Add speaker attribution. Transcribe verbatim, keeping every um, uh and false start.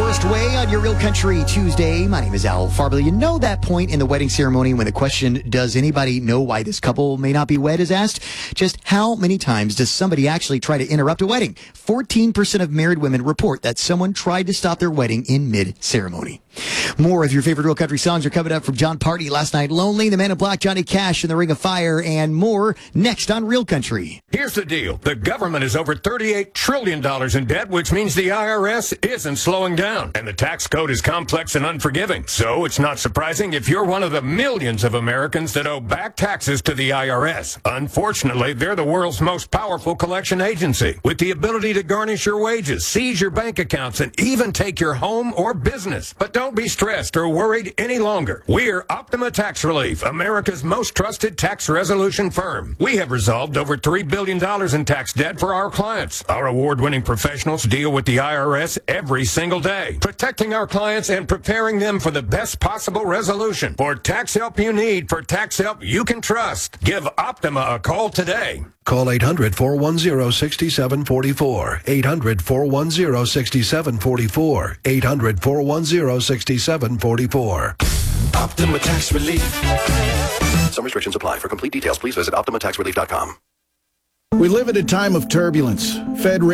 Speaker 1: First Way on your Real Country Tuesday. My name is Al Farber. You know that point in the wedding ceremony when the question, does anybody know why this couple may not be wed, is asked? Just how many times does somebody actually try to interrupt a wedding? fourteen percent of married women report that someone tried to stop their wedding in mid-ceremony. More of your favorite Real Country songs are coming up from John Party, Last Night Lonely, The Man in Black, Johnny Cash, and The Ring of Fire, and more next on Real Country.
Speaker 2: Here's the deal. The government is over thirty-eight trillion dollars in debt, which means the I R S isn't slowing down. And the tax code is complex and unforgiving. So it's not surprising if you're one of the millions of Americans that owe back taxes to the I R S. Unfortunately, they're the world's most powerful collection agency, with the ability to garnish your wages, seize your bank accounts, and even take your home or business. But don't be stressed or worried any longer. We're Optima Tax Relief, America's most trusted tax resolution firm. We have resolved over three billion dollars in tax debt for our clients. Our award-winning professionals deal with the I R S every single day, protecting our clients and preparing them for the best possible resolution. For tax help you need, for tax help you can trust, give Optima a call today.
Speaker 3: Call eight hundred, four one zero, six seven four four. eight hundred, four one zero, six seven four four. eight hundred, four one zero, six seven four four.
Speaker 4: Optima Tax Relief.
Speaker 3: Some restrictions apply. For complete details, please visit optima tax relief dot com.
Speaker 5: We live at a time of turbulence. Fed